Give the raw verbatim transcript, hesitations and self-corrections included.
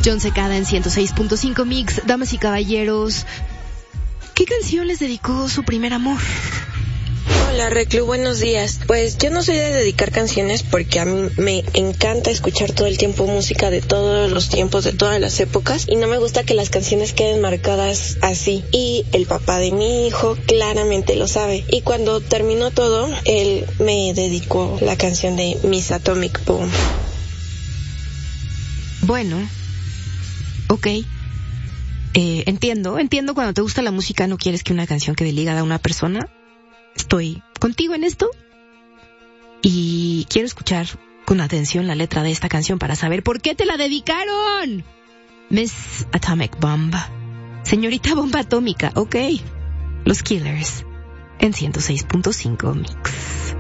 John Secada en ciento seis punto cinco Mix. Damas y caballeros, ¿qué canción les dedicó su primer amor? Hola Reclu, buenos días. Pues yo no soy de dedicar canciones porque a mí me encanta escuchar todo el tiempo música de todos los tiempos, de todas las épocas, y no me gusta que las canciones queden marcadas así. Y el papá de mi hijo claramente lo sabe. Y cuando terminó todo, él me dedicó la canción de Miss Atomic Boom. Bueno, ok. Eh, entiendo, entiendo cuando te gusta la música no quieres que una canción quede ligada a una persona. Estoy contigo en esto y quiero escuchar con atención la letra de esta canción para saber por qué te la dedicaron. Miss Atomic Bomb, señorita bomba atómica, ok. Los Killers en ciento seis punto cinco Mix.